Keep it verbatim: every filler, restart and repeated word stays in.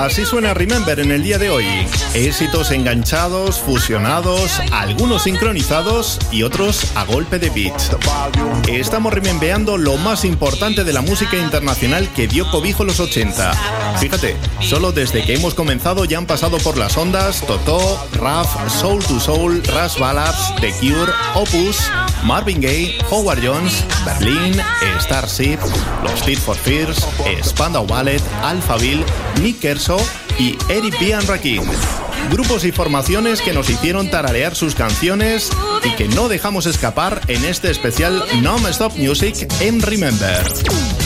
Así suena Remember en el día de hoy. Éxitos enganchados, fusionados, algunos sincronizados y otros a golpe de beat. Estamos remembeando lo más importante de la música internacional que dio cobijo en los ochenta. Fíjate, solo desde que hemos comenzado ya han pasado por las ondas Totó, Raf, Soul to Soul, Rush Ballads, The Cure, Opus, Marvin Gaye, Howard Jones, Berlin, Starship, los Tears for Fears, Spandau Ballet, Alphaville, Nick Kershaw y Eric B. and Rakim. Grupos y formaciones que nos hicieron tararear sus canciones y que no dejamos escapar en este especial Non-Stop Music en Remember.